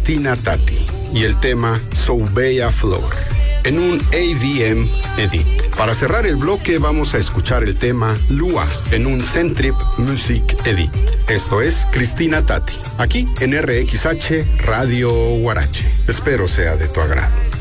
Cristina Tati y el tema So Bella Flor en un AVM Edit. Para cerrar el bloque vamos a escuchar el tema Lua en un Centrip Music Edit. Esto es Cristina Tati, aquí en RXH Radio Huarache. Espero sea de tu agrado.